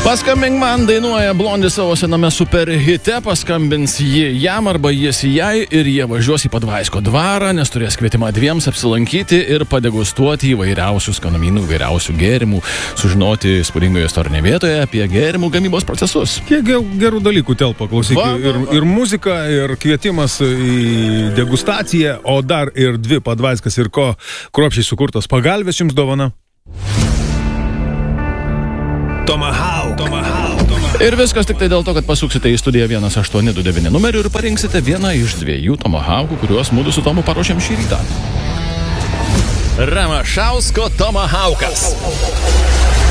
Paskambink man, dainuoja Blondie savo sename superhite, paskambins ji jam arba jis jai ir jie važiuos į Padvaisko dvarą, nes turės kvietimą dviems apsilankyti ir padegustuoti įvairiausių skanumynų, įvairiausių gėrimų, sužinoti įspūdingoje istorinėje vietoje apie gėrimų gamybos procesus. Kiek gerų dalykų telpa, klausyk, ir muzika, ir kvietimas į degustaciją, o dar ir dvi Padvaiskas ir ko kruopščiai sukurtos pagalvės jums dovana. Tomahawk. Ir viskas tik tai dėl to, kad pasuksite į studiją 1829 numeriu ir parinksite vieną iš dviejų Tomahawkų, kuriuos mudu su Tomu paruošėm šį rytą. Ramašausko Tomahawkas.